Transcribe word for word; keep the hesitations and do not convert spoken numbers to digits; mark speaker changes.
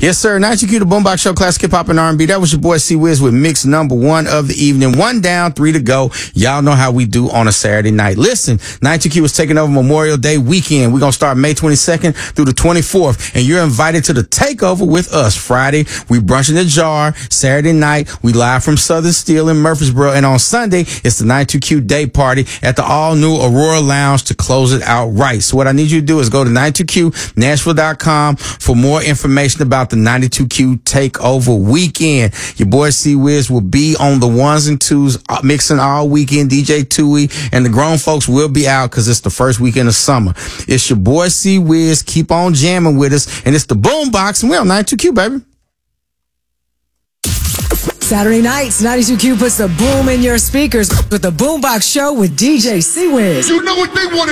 Speaker 1: Yes, sir. ninety-two Q, the Boombox Show, classic hip hop and R and B. That was your boy C Wiz with mix number one of the evening. One down, three to go. Y'all know how we do on a Saturday night. Listen, ninety-two Q is taking over Memorial Day weekend. We're going to start May twenty-second through the twenty-fourth, and you're invited to the takeover with us. Friday, we brunch in the jar. Saturday night, we live from Southern Steel in Murfreesboro, and on Sunday, it's the ninety-two Q day party at the all-new Aurora Lounge to close it out right. So what I need you to do is go to ninety-two Q Nashville dot com for more information about the ninety-two Q takeover weekend. Your boy C Wiz will be on the ones and twos uh, mixing all weekend. D J Tui and the grown folks will be out because it's the first weekend of summer. It's your boy C Wiz. Keep on jamming with us, and it's the Boombox, and we're on ninety-two Q, baby.
Speaker 2: Saturday nights, ninety-two Q puts the boom in your speakers with the Boombox Show with D J C Wiz.
Speaker 3: You know what they want.